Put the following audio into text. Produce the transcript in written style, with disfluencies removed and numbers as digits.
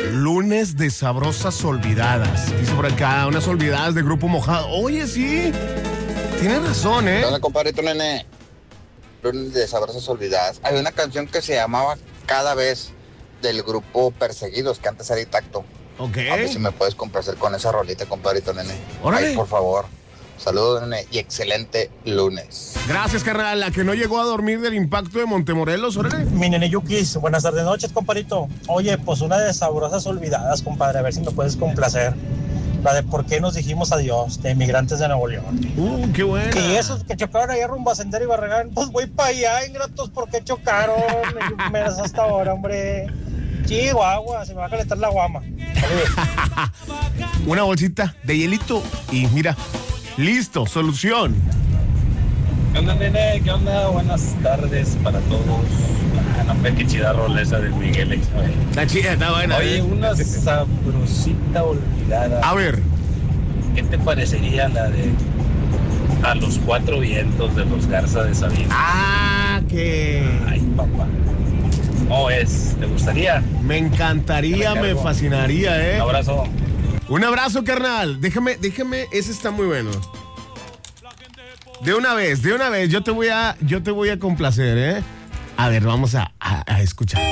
Lunes de sabrosas olvidadas. Dice por acá, unas olvidadas de Grupo Mojado. Oye, sí, tienes razón, ¿eh? Hola, compadrito nene. Lunes de sabrosas olvidadas. Hay una canción que se llamaba Cada Vez del grupo Perseguidos, que antes era Intacto. Ok. A ver si me puedes complacer con esa rolita, compadrito nene. Órale. Ay, por favor. Saludos, nene, y excelente lunes. Gracias, carnal. La que no llegó a dormir del impacto de Montemorelos, órale. Mi nene Yukis, buenas tardes, noches, compadrito. Oye, pues una de sabrosas olvidadas, compadre, a ver si me puedes complacer. La de por qué nos dijimos adiós, de Inmigrantes de Nuevo León. Qué bueno. Y esos que chocaron allá rumbo a Sendero y Barragán, pues voy para allá, ingratos, ¿por qué chocaron? Me das hasta ahora, hombre. Chihuahua, se me va a calentar la guama. Saludos. Una bolsita de hielito y mira, listo, solución. ¿Qué onda, nene? ¿Qué onda? Buenas tardes para todos. No me qué chida rola esa de Miguel Isabel. Está chida, está buena. Oye, una sabrosita olvidada. A ver. ¿Qué te parecería la de A los Cuatro Vientos de los Garza de Sabina? Ah, que... Ay, papá. ¿Cómo es? ¿Te gustaría? Me encantaría, me fascinaría, ¿eh? Un abrazo. Un abrazo, carnal. Déjame, ese está muy bueno. De una vez, yo te voy a complacer, ¿eh? A ver, vamos a escuchar.